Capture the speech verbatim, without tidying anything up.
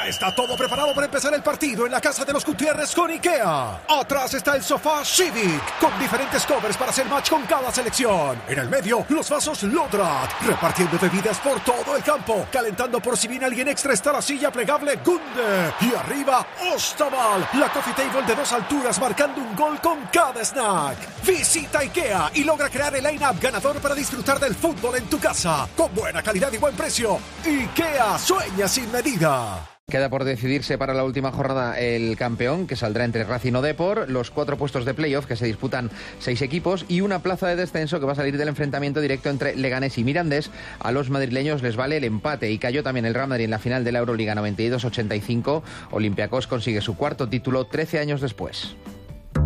Ya está todo preparado para empezar el partido en la casa de los Gutiérrez con IKEA. Atrás está el sofá Civic, con diferentes covers para hacer match con cada selección. En el medio, los vasos Lodrat, repartiendo bebidas por todo el campo. Calentando por si viene alguien extra está la silla plegable Gunde. Y arriba, Ostaval, la coffee table de dos alturas marcando un gol con cada snack. Visita IKEA y logra crear el line-up ganador para disfrutar del fútbol en tu casa. Con buena calidad y buen precio. IKEA, sueña sin medida. Queda por decidirse para la última jornada el campeón, que saldrá entre Racing o Depor, los cuatro puestos de playoff, que se disputan seis equipos, y una plaza de descenso que va a salir del enfrentamiento directo entre Leganés y Mirandés. A los madrileños les vale el empate, y cayó también el Real Madrid en la final de la Euroliga noventa y dos ochenta y cinco. Olympiacos consigue su cuarto título trece años después.